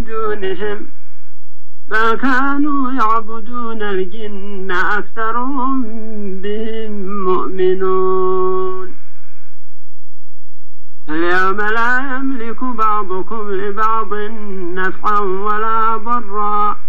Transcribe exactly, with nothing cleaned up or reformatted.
دونهم بل كانوا يعبدون الجن أكثرهم بهم مؤمنون اليوم لا يملك بعضكم لبعض نفعا ولا ضرا